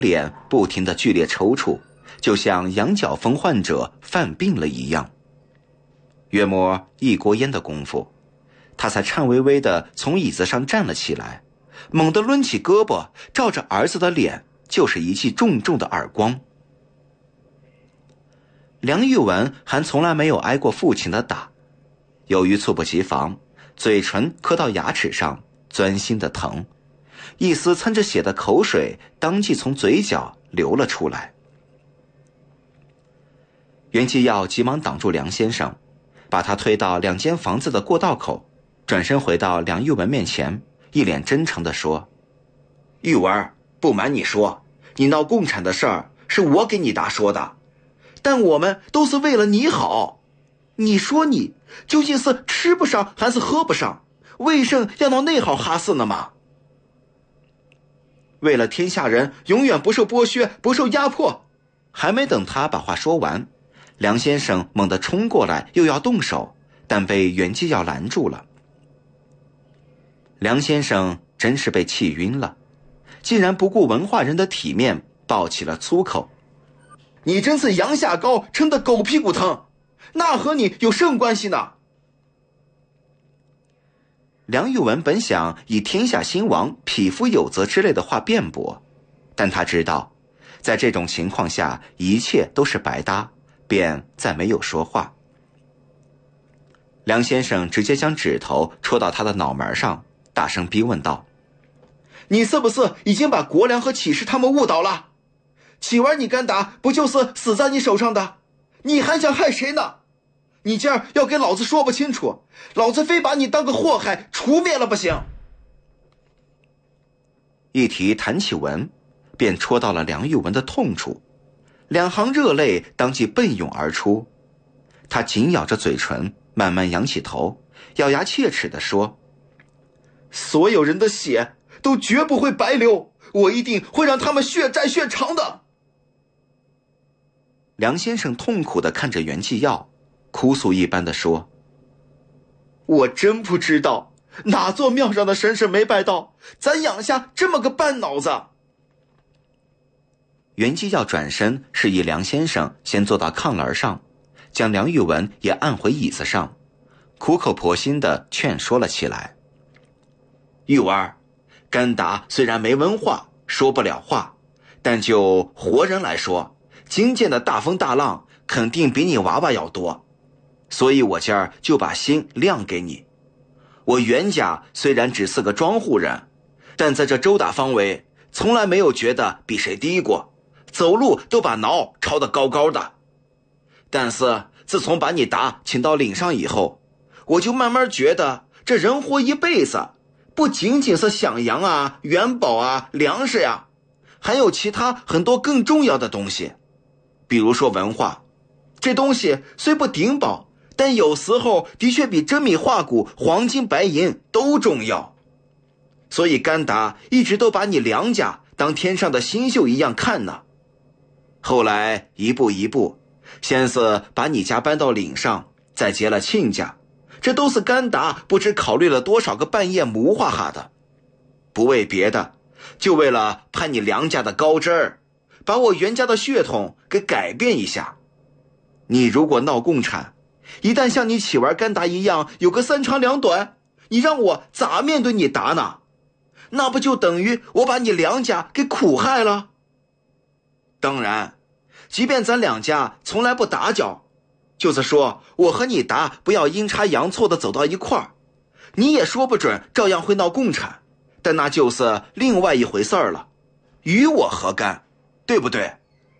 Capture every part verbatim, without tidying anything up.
脸不停地剧烈抽搐，就像羊角风患者犯病了一样。约莫一锅烟的功夫，他才颤巍巍地从椅子上站了起来，猛地抡起胳膊，照着儿子的脸就是一记重重的耳光。梁玉文还从来没有挨过父亲的打，由于猝不及防，嘴唇磕到牙齿上，钻心的疼，一丝掺着血的口水当即从嘴角流了出来。袁继耀急忙挡住梁先生，把他推到两间房子的过道口，转身回到梁玉文面前，一脸真诚地说：玉文，不瞒你说，你闹共产的事儿是我给你达说的，但我们都是为了你好。你说你究竟是吃不上还是喝不上，为甚要闹内好哈事呢嘛？为了天下人永远不受剥削，不受压迫。还没等他把话说完，梁先生猛地冲过来，又要动手，但被袁继耀拦住了。梁先生真是被气晕了，竟然不顾文化人的体面，爆起了粗口：你真是羊下膏，撑得狗屁股疼，那和你有甚关系呢？梁玉文本想以天下兴亡，匹夫有责之类的话辩驳，但他知道在这种情况下一切都是白搭，便再没有说话。梁先生直接将指头戳到他的脑门上，大声逼问道：你是不是已经把国良和启士他们误导了？启文你敢打，不就是死在你手上的？你还想害谁呢？你今儿要给老子说不清楚，老子非把你当个祸害除灭了不行。一提谭启文，便戳到了梁玉文的痛处，两行热泪当即奔涌而出。他紧咬着嘴唇，慢慢仰起头，咬牙切齿地说：所有人的血都绝不会白流，我一定会让他们血债血偿的。梁先生痛苦地看着袁继耀，哭诉一般地说：我真不知道哪座庙上的神神没拜到，咱养下这么个半脑子。袁继耀转身示意梁先生先坐到炕栏上，将梁玉文也按回椅子上，苦口婆心地劝说了起来：玉文，甘达虽然没文化，说不了话，但就活人来说，今见的大风大浪肯定比你娃娃要多，所以我今儿就把心亮给你。我袁家虽然只是个庄户人，但在这周大方围从来没有觉得比谁低过，走路都把挠抄得高高的。但是自从把你达请到岭上以后，我就慢慢觉得这人活一辈子，不仅仅是享羊啊、元宝啊、粮食呀、啊，还有其他很多更重要的东西。比如说文化，这东西虽不顶宝，但有时候的确比真米化骨、黄金白银都重要。所以甘达一直都把你梁家当天上的星宿一样看呢。后来一步一步，先是把你家搬到岭上，再结了亲家，这都是甘达不知考虑了多少个半夜谋划下的。不为别的，就为了攀你梁家的高枝儿，把我袁家的血统给改变一下。你如果闹共产，一旦像你启玩甘达一样有个三长两短，你让我咋面对你达呢？那不就等于我把你梁家给苦害了？当然，即便咱两家从来不打搅，就是说我和你达不要阴差阳错的走到一块儿，你也说不准照样会闹共产，但那就是另外一回事儿了，与我何干，对不对？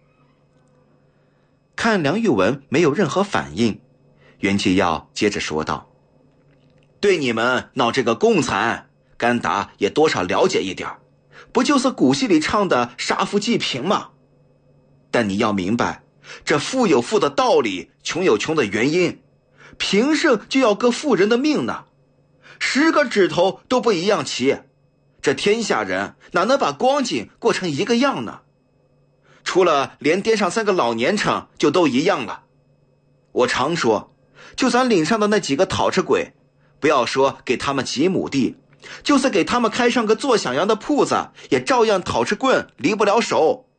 看梁玉文没有任何反应，袁继耀接着说道：对你们闹这个共产，甘达也多少了解一点，不就是古戏里唱的杀富济贫吗？但你要明白，这富有富的道理，穷有穷的原因，凭甚就要割富人的命呢？十个指头都不一样齐，这天下人哪能把光景过成一个样呢？除了连颠上三个老年城就都一样了。我常说，就咱岭上的那几个讨吃鬼，不要说给他们几亩地，就是给他们开上个做小羊的铺子，也照样讨吃棍离不了手。